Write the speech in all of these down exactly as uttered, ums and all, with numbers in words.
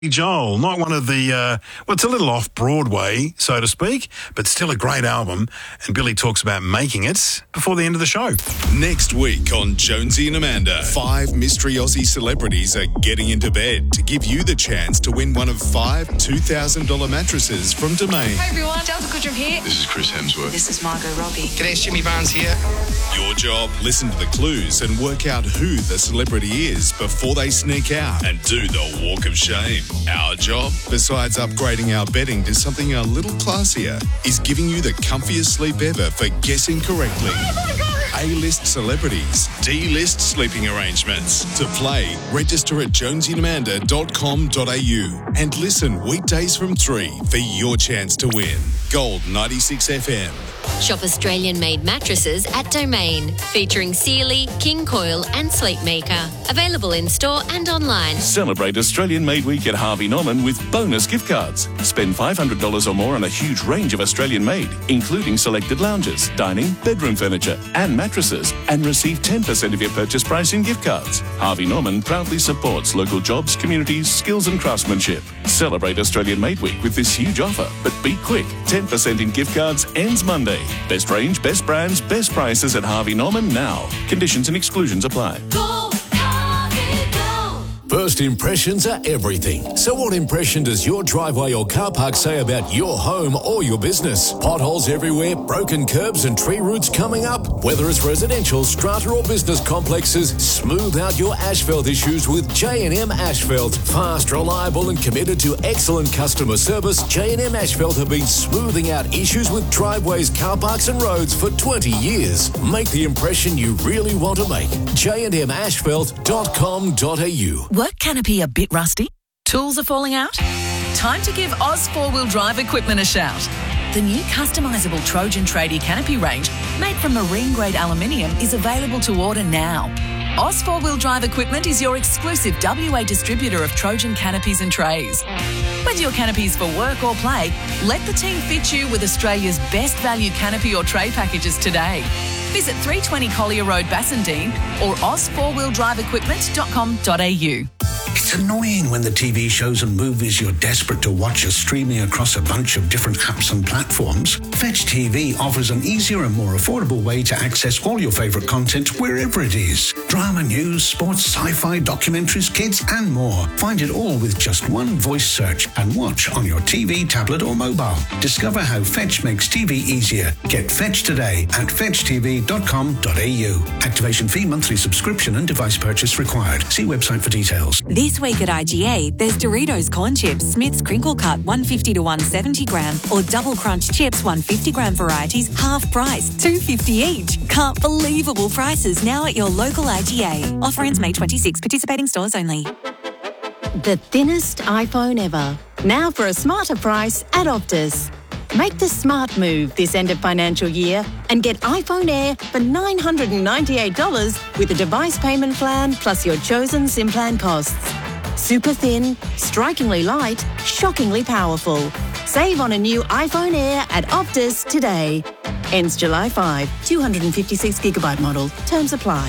Joel, not one of the, uh, well, it's a little off Broadway, so to speak, but still a great album. And Billy talks about making it before the end of the show. Next week on Jonesy and Amanda, five mystery Aussie celebrities are getting into bed to give you the chance to win one of five two thousand dollars mattresses from Domain. Hi everyone, Delta Kudrum here. This is Chris Hemsworth. This is Margot Robbie. G'day, it's Jimmy Barnes here. Your job, listen to the clues and work out who the celebrity is before they sneak out and do the walk of shame. Our job, besides upgrading our bedding to something a little classier, is giving you the comfiest sleep ever for guessing correctly. Oh my God. A-list celebrities, D-list sleeping arrangements. To play, register at jonesy and amanda dot com dot a u and listen weekdays from three for your chance to win. Gold ninety-six F M. Shop Australian-made mattresses at Domain, featuring Sealy, King Coil and Sleepmaker. Available in-store and online. Celebrate Australian-made week at Harvey Norman with bonus gift cards. Spend five hundred dollars or more on a huge range of Australian-made, including selected lounges, dining, bedroom furniture and mattresses, and receive ten percent of your purchase price in gift cards. Harvey Norman proudly supports local jobs, communities, skills and craftsmanship. Celebrate Australian-made week with this huge offer, but be quick. ten percent in gift cards ends Monday. Best range, best brands, best prices at Harvey Norman now. Conditions and exclusions apply. Go, Harvey, go. First impressions are everything. So what impression does your driveway or car park say about your home or your business? Potholes everywhere, broken curbs and tree roots coming up. Whether it's residential, strata or business complexes, smooth out your asphalt issues with J and M Asphalt. Fast, reliable and committed to excellent customer service, J and M Asphalt have been smoothing out issues with driveways, car parks and roads for twenty years. Make the impression you really want to make. j and m asphalt dot com dot a u. Work canopy a bit rusty? Tools are falling out? Time to give Oz four-wheel drive equipment a shout. The new customisable Trojan Tradie canopy range, made from marine-grade aluminium, is available to order now. Oz four-wheel drive equipment is your exclusive W A distributor of Trojan canopies and trays. Whether your canopies for work or play, let the team fit you with Australia's best value canopy or tray packages today. Visit three twenty Collier Road, Bassendean or oz four wheel drive equipment dot com dot a u. It's annoying when the T V shows and movies you're desperate to watch are streaming across a bunch of different apps and platforms. Fetch T V offers an easier and more affordable way to access all your favourite content wherever it is. Drama, news, sports, sci-fi, documentaries, kids and more. Find it all with just one voice search and watch on your T V, tablet or mobile. Discover how Fetch makes T V easier. Get Fetch today at fetch t v dot com dot a u. Activation fee, monthly subscription and device purchase required. See website for details. This week at I G A, there's Doritos Corn Chips, Smith's Crinkle Cut one fifty to one seventy gram, or Double Crunch Chips one fifty gram varieties, half price, two fifty each. Can't believable prices now at your local I G A. Offer ends May twenty-sixth. Participating stores only. The thinnest iPhone ever. Now for a smarter price at Optus. Make the smart move this end of financial year and get iPhone Air for nine hundred ninety-eight dollars with a device payment plan plus your chosen SIM plan costs. Super thin, strikingly light, shockingly powerful. Save on a new iPhone Air at Optus today. Ends July fifth. two hundred fifty-six gigabyte model. Terms apply.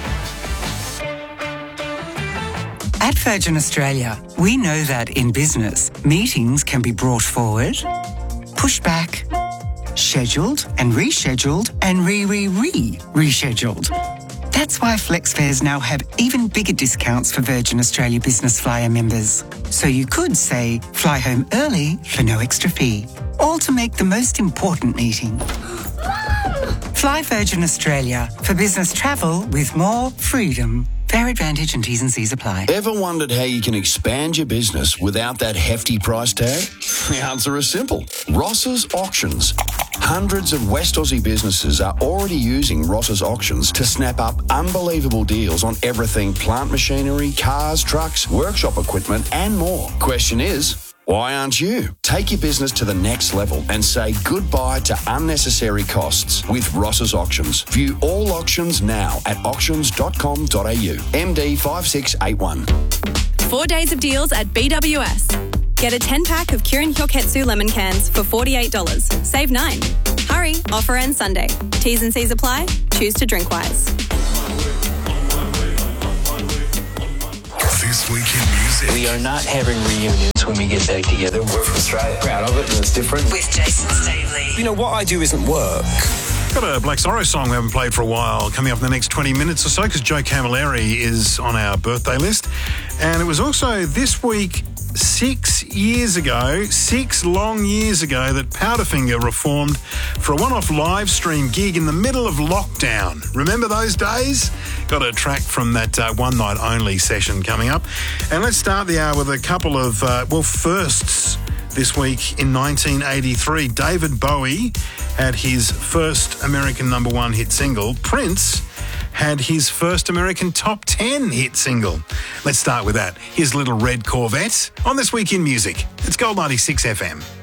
At Virgin Australia, we know that in business, meetings can be brought forward, pushed back, scheduled and rescheduled and re-re-re-rescheduled. That's why FlexFares now have even bigger discounts for Virgin Australia Business Flyer members. So you could say, fly home early for no extra fee. All to make the most important meeting. Fly Virgin Australia for business travel with more freedom. Fair advantage and T's and C's apply. Ever wondered how you can expand your business without that hefty price tag? The answer is simple. Ross's Auctions. Hundreds of West Aussie businesses are already using Ross's Auctions to snap up unbelievable deals on everything plant machinery, cars, trucks, workshop equipment and more. Question is, why aren't you? Take your business to the next level and say goodbye to unnecessary costs with Ross's Auctions. View all auctions now at auctions dot com dot a u. M D five six eight one. Four days of deals at B W S. Get a ten pack of Kirin Hyoketsu lemon cans for forty-eight dollars. Save nine. Hurry, offer ends Sunday. T's and C's apply. Choose to drink wise. This Week in Music. music. We are not having reunions when we get back together. We're from Australia. Proud of it, and it's different. With Jason Stavely. You know, what I do isn't work. Got a Black Sorrow song we haven't played for a while coming up in the next twenty minutes or so because Joe Camilleri is on our birthday list. And it was also this week, six years ago, six long years ago, that Powderfinger reformed for a one-off live stream gig in the middle of lockdown. Remember those days? Got a track from that uh, one night only session coming up. And let's start the hour with a couple of, uh, well, firsts. This week in nineteen eighty-three, David Bowie had his first American number one hit single. Prince had his first American top ten hit single. Let's start with that. His Little Red Corvette on This Week in Music. It's Gold ninety-six F M.